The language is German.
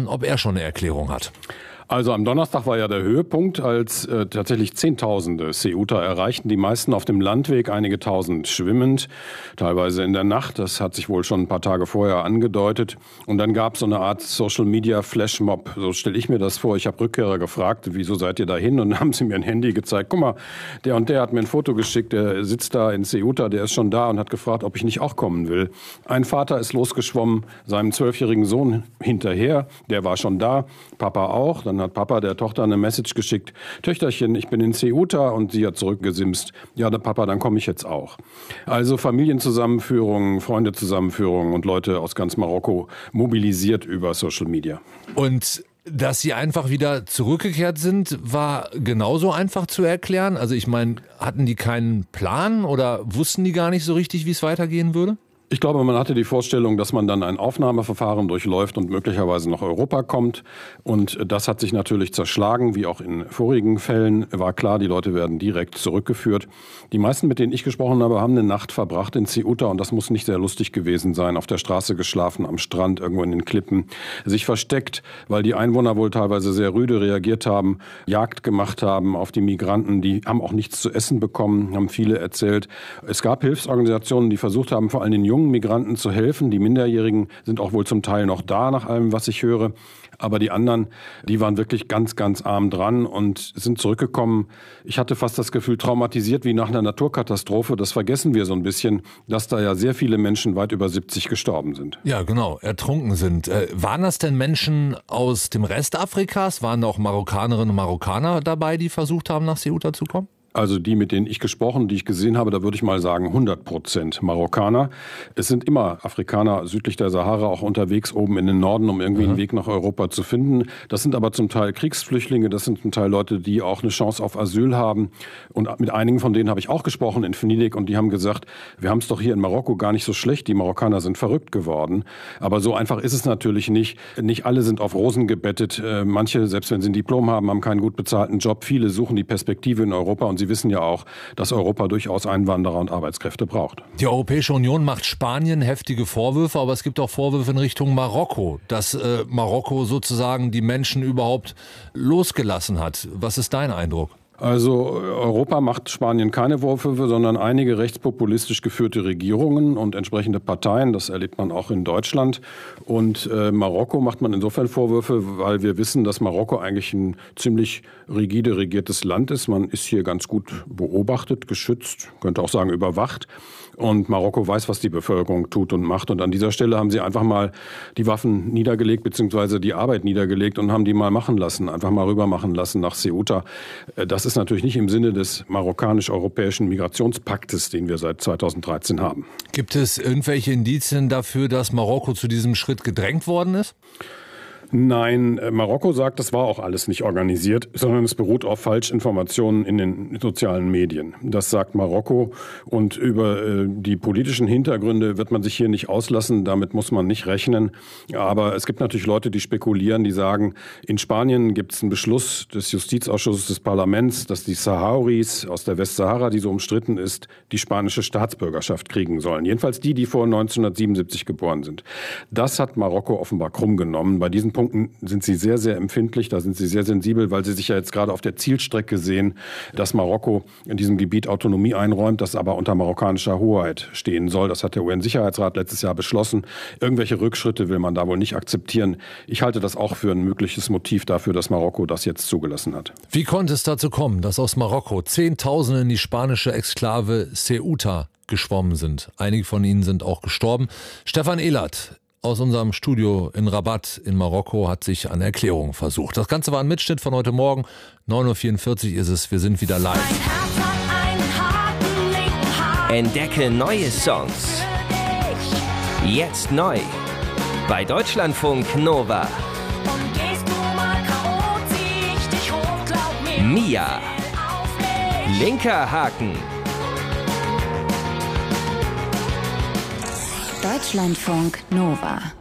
ob er schon eine Erklärung hat. Also am Donnerstag war ja der Höhepunkt, als tatsächlich Zehntausende Ceuta erreichten. Die meisten auf dem Landweg, einige tausend schwimmend, teilweise in der Nacht. Das hat sich wohl schon ein paar Tage vorher angedeutet. Und dann gab es so eine Art Social-Media-Flashmob. So stelle ich mir das vor. Ich habe Rückkehrer gefragt, wieso seid ihr da hin? Und dann haben sie mir ein Handy gezeigt. Guck mal, der und der hat mir ein Foto geschickt. Der sitzt da in Ceuta, der ist schon da und hat gefragt, ob ich nicht auch kommen will. Ein Vater ist losgeschwommen, seinem 12-jährigen Sohn hinterher. Der war schon da, Papa auch. Dann hat Papa der Tochter eine Message geschickt. Töchterchen, ich bin in Ceuta, und sie hat zurückgesimst. Ja, Papa, dann komme ich jetzt auch. Also Familienzusammenführungen, Freundezusammenführungen und Leute aus ganz Marokko mobilisiert über Social Media. Und dass sie einfach wieder zurückgekehrt sind, war genauso einfach zu erklären? Also ich meine, hatten die keinen Plan oder wussten die gar nicht so richtig, wie es weitergehen würde? Ich glaube, man hatte die Vorstellung, dass man dann ein Aufnahmeverfahren durchläuft und möglicherweise nach Europa kommt. Und das hat sich natürlich zerschlagen, wie auch in vorigen Fällen. War klar, die Leute werden direkt zurückgeführt. Die meisten, mit denen ich gesprochen habe, haben eine Nacht verbracht in Ceuta. Und das muss nicht sehr lustig gewesen sein. Auf der Straße geschlafen, am Strand, irgendwo in den Klippen. Sich versteckt, weil die Einwohner wohl teilweise sehr rüde reagiert haben, Jagd gemacht haben auf die Migranten. Die haben auch nichts zu essen bekommen, haben viele erzählt. Es gab Hilfsorganisationen, die versucht haben, vor allem den jungen Migranten zu helfen. Die Minderjährigen sind auch wohl zum Teil noch da, nach allem, was ich höre. Aber die anderen, die waren wirklich ganz, ganz arm dran und sind zurückgekommen. Ich hatte fast das Gefühl, traumatisiert wie nach einer Naturkatastrophe. Das vergessen wir so ein bisschen, dass da ja sehr viele Menschen, weit über 70, gestorben sind. Ja, genau, ertrunken sind. Waren das denn Menschen aus dem Rest Afrikas? Waren da auch Marokkanerinnen und Marokkaner dabei, die versucht haben, nach Ceuta zu kommen? Also die, mit denen ich gesprochen, die ich gesehen habe, da würde ich mal sagen 100% Marokkaner. Es sind immer Afrikaner südlich der Sahara auch unterwegs oben in den Norden, um irgendwie einen Weg nach Europa zu finden. Das sind aber zum Teil Kriegsflüchtlinge, das sind zum Teil Leute, die auch eine Chance auf Asyl haben. Und mit einigen von denen habe ich auch gesprochen in Venedig und die haben gesagt, wir haben es doch hier in Marokko gar nicht so schlecht, die Marokkaner sind verrückt geworden. Aber so einfach ist es natürlich nicht. Nicht alle sind auf Rosen gebettet. Manche, selbst wenn sie ein Diplom haben, haben keinen gut bezahlten Job. Viele suchen die Perspektive in Europa und sie wissen ja auch, dass Europa durchaus Einwanderer und Arbeitskräfte braucht. Die Europäische Union macht Spanien heftige Vorwürfe, aber es gibt auch Vorwürfe in Richtung Marokko, dass Marokko sozusagen die Menschen überhaupt losgelassen hat. Was ist dein Eindruck? Also Europa macht Spanien keine Vorwürfe, sondern einige rechtspopulistisch geführte Regierungen und entsprechende Parteien. Das erlebt man auch in Deutschland. Und Marokko macht man insofern Vorwürfe, weil wir wissen, dass Marokko eigentlich ein ziemlich rigide regiertes Land ist. Man ist hier ganz gut beobachtet, geschützt, könnte auch sagen überwacht. Und Marokko weiß, was die Bevölkerung tut und macht. Und an dieser Stelle haben sie einfach mal die Waffen niedergelegt, beziehungsweise die Arbeit niedergelegt und haben die mal machen lassen, einfach mal rüber machen lassen nach Ceuta. Das ist natürlich nicht im Sinne des marokkanisch-europäischen Migrationspaktes, den wir seit 2013 haben. Gibt es irgendwelche Indizien dafür, dass Marokko zu diesem Schritt gedrängt worden ist? Nein, Marokko sagt, das war auch alles nicht organisiert, sondern es beruht auf Falschinformationen in den sozialen Medien. Das sagt Marokko und über die politischen Hintergründe wird man sich hier nicht auslassen, damit muss man nicht rechnen. Aber es gibt natürlich Leute, die spekulieren, die sagen, in Spanien gibt es einen Beschluss des Justizausschusses des Parlaments, dass die Sahrawis aus der Westsahara, die so umstritten ist, die spanische Staatsbürgerschaft kriegen sollen. Jedenfalls die, die vor 1977 geboren sind. Das hat Marokko offenbar krumm genommen. Bei diesen Punkten sind sie sehr, sehr empfindlich, da sind sie sehr sensibel, weil sie sich ja jetzt gerade auf der Zielstrecke sehen, dass Marokko in diesem Gebiet Autonomie einräumt, das aber unter marokkanischer Hoheit stehen soll. Das hat der UN-Sicherheitsrat letztes Jahr beschlossen. Irgendwelche Rückschritte will man da wohl nicht akzeptieren. Ich halte das auch für ein mögliches Motiv dafür, dass Marokko das jetzt zugelassen hat. Wie konnte es dazu kommen, dass aus Marokko Zehntausende in die spanische Exklave Ceuta geschwommen sind? Einige von ihnen sind auch gestorben. Stefan Ehlert aus unserem Studio in Rabat in Marokko hat sich an Erklärungen versucht. Das Ganze war ein Mitschnitt von heute Morgen. 9:44 Uhr ist es. Wir sind wieder live. Entdecke neue Songs. Jetzt neu. Bei Deutschlandfunk Nova. Mia. Linker Haken. Deutschlandfunk Nova.